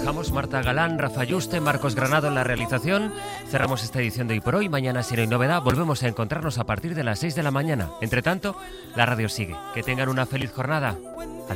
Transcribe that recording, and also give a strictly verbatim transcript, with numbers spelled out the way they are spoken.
dejamos. Marta Galán, Rafa Yuste, Marcos Granado en la realización. Cerramos esta edición de Hoy por Hoy. Mañana, si no hay novedad, volvemos a encontrarnos a partir de las seis de la mañana. Entre tanto, la radio sigue. Que tengan una feliz jornada.